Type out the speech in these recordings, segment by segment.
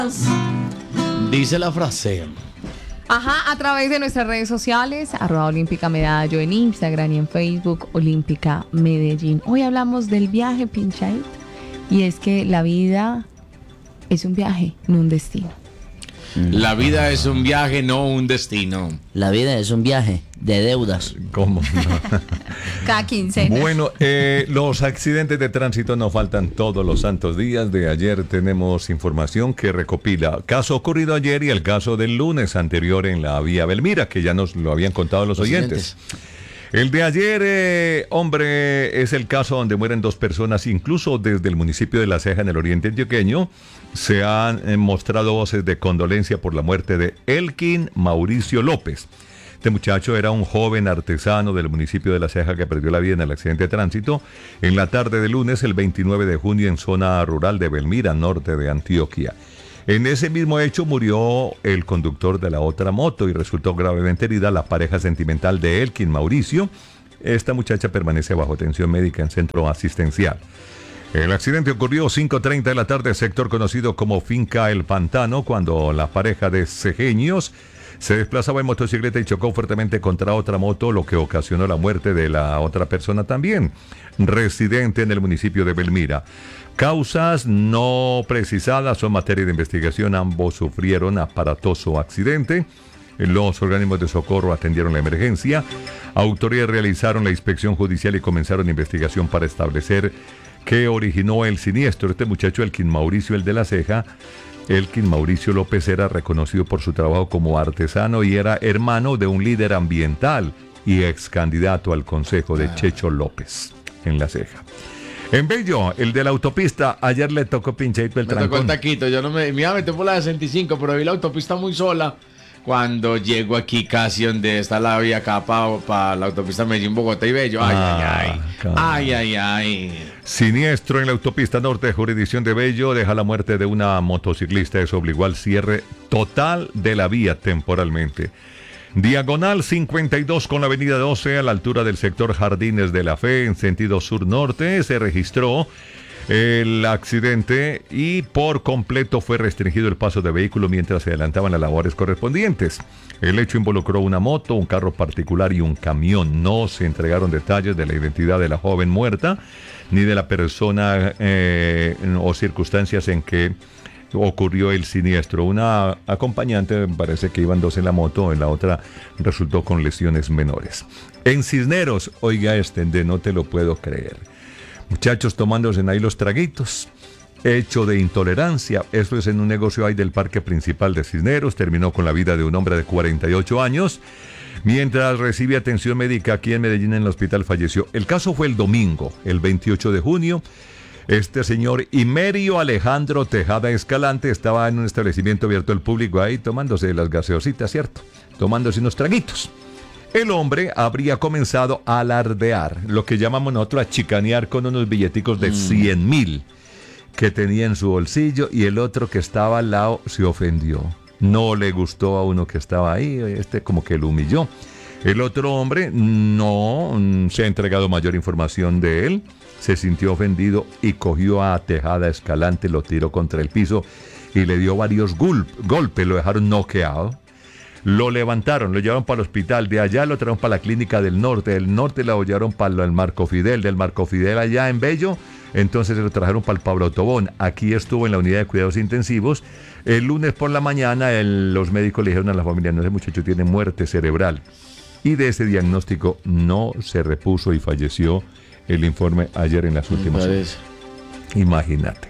Dice la frase. Ajá, a través de nuestras redes sociales, @Olímpica Medallo en Instagram y en Facebook, Olímpica Medellín. Hoy hablamos del viaje, Pinchait, y es que la vida es un viaje, no un destino. La vida es un viaje, no un destino. La vida es un viaje de deudas. ¿Cómo? No. Cada quincena. Bueno, los accidentes de tránsito no faltan todos los santos días. De ayer tenemos información que recopila caso ocurrido ayer y el caso del lunes anterior en la vía Belmira, que ya nos lo habían contado los oyentes. El de ayer, hombre, es el caso donde mueren 2 personas, incluso desde el municipio de La Ceja, en el oriente antioqueño, se han mostrado voces de condolencia por la muerte de Elkin Mauricio López. Este muchacho era un joven artesano del municipio de La Ceja que perdió la vida en el accidente de tránsito en la tarde de lunes, el 29 de junio, en zona rural de Belmira, norte de Antioquia. En ese mismo hecho murió el conductor de la otra moto y resultó gravemente herida la pareja sentimental de Elkin Mauricio. Esta muchacha permanece bajo atención médica en centro asistencial. El accidente ocurrió 5:30 de la tarde, sector conocido como Finca El Pantano, cuando la pareja de cejeños se desplazaba en motocicleta y chocó fuertemente contra otra moto, lo que ocasionó la muerte de la otra persona también, residente en el municipio de Belmira. Causas no precisadas son materia de investigación. Ambos sufrieron aparatoso accidente. Los organismos de socorro atendieron la emergencia. Autoridades realizaron la inspección judicial y comenzaron investigación para establecer qué originó el siniestro. Este muchacho, Elkin Mauricio, el de La Ceja, Elkin Mauricio López, era reconocido por su trabajo como artesano y era hermano de un líder ambiental y ex candidato al consejo de Checho López en La Ceja. En Bello, el de la autopista, ayer le tocó Pincheito el trancón. Me tocó el taquito, yo me iba a meter por la 65, pero vi la autopista muy sola. Cuando llego aquí casi donde está la vía acá para la autopista Medellín-Bogotá y Bello. Ay. Siniestro en la autopista norte de jurisdicción de Bello deja la muerte de una motociclista. Eso obligó al cierre total de la vía temporalmente. Diagonal 52 con la avenida 12 a la altura del sector Jardines de la Fe en sentido sur-norte se registró el accidente y por completo fue restringido el paso de vehículos mientras se adelantaban las labores correspondientes. El hecho involucró una moto, un carro particular y un camión. No se entregaron detalles de la identidad de la joven muerta ni de la persona o circunstancias en que ocurrió el siniestro. Una acompañante, me parece que iban 2 en la moto, en la otra resultó con lesiones menores. En Cisneros, oiga de no te lo puedo creer. Muchachos tomándose ahí los traguitos. Hecho de intolerancia. Eso es en un negocio ahí del parque principal de Cisneros. Terminó con la vida de un hombre de 48 años. Mientras recibe atención médica aquí en Medellín, en el hospital, falleció. El caso fue el domingo, el 28 de junio. Este señor Imerio Alejandro Tejada Escalante estaba en un establecimiento abierto al público ahí tomándose las gaseositas, ¿cierto? Tomándose unos traguitos. El hombre habría comenzado a alardear, lo que llamamos nosotros a chicanear, con unos billeticos de 100.000 que tenía en su bolsillo, y el otro que estaba al lado se ofendió. No le gustó a uno que estaba ahí, como que lo humilló. El otro hombre no se ha entregado mayor información de él. Se sintió ofendido y cogió a Tejada Escalante, lo tiró contra el piso y le dio varios golpes, lo dejaron noqueado. Lo levantaron, lo llevaron para el hospital, de allá lo trajeron para la clínica del norte lo llevaron para el Marco Fidel, del Marco Fidel allá en Bello, entonces se lo trajeron para el Pablo Tobón. Aquí estuvo en la unidad de cuidados intensivos. El lunes por la mañana los médicos le dijeron a la familia: no, ese muchacho tiene muerte cerebral. Y de ese diagnóstico no se repuso y falleció. El informe ayer en las últimas horas. Imagínate.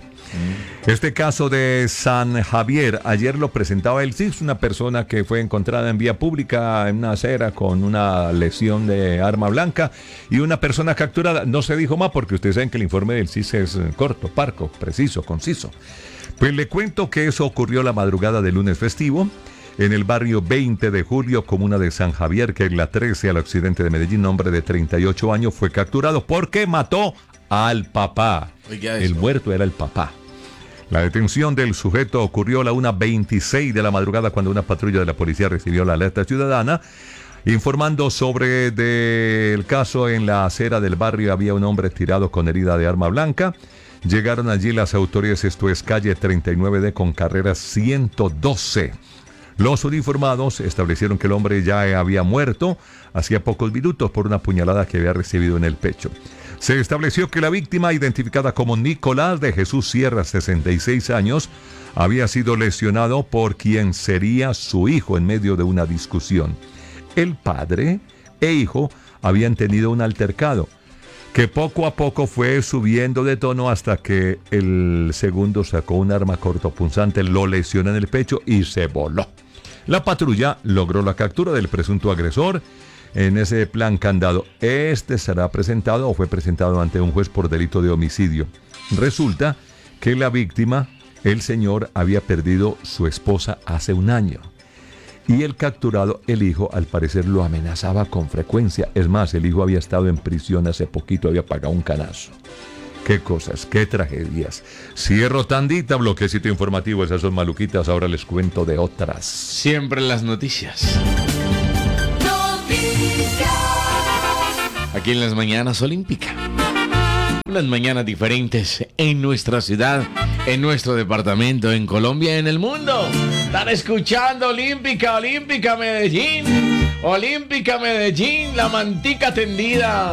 Este caso de San Javier, ayer lo presentaba el CIS, una persona que fue encontrada en vía pública en una acera con una lesión de arma blanca y una persona capturada. No se dijo más porque ustedes saben que el informe del CIS es corto, parco, preciso, conciso. Pues le cuento que eso ocurrió la madrugada del lunes festivo en el barrio 20 de julio, comuna de San Javier, que en la 13 al occidente de Medellín. Hombre de 38 años fue capturado porque mató al papá. El muerto era el papá. La detención del sujeto ocurrió a la 1:26 de la madrugada, cuando una patrulla de la policía recibió la alerta ciudadana informando sobre el caso. En la acera del barrio había un hombre tirado con herida de arma blanca. Llegaron allí las autoridades, esto es calle 39D con carrera 112. Los uniformados establecieron que el hombre ya había muerto hacía pocos minutos por una puñalada que había recibido en el pecho. Se estableció que la víctima, identificada como Nicolás de Jesús Sierra, 66 años, había sido lesionado por quien sería su hijo en medio de una discusión. El padre e hijo habían tenido un altercado que poco a poco fue subiendo de tono hasta que el segundo sacó un arma cortopunzante, lo lesionó en el pecho y se voló. La patrulla logró la captura del presunto agresor en ese plan candado. Este será presentado o fue presentado ante un juez por delito de homicidio. Resulta que la víctima, el señor, había perdido su esposa hace un año. Y el capturado, el hijo, al parecer lo amenazaba con frecuencia. Es más, el hijo había estado en prisión hace poquito, había pagado un canazo. Qué cosas, qué tragedias. Cierro tandita, bloquecito informativo. Esas son maluquitas, ahora les cuento de otras. Siempre las noticias. Aquí en las mañanas Olímpica. Unas mañanas diferentes en nuestra ciudad, en nuestro departamento, en Colombia, en el mundo. Están escuchando Olímpica, Olímpica Medellín. Olímpica Medellín, la mantica tendida.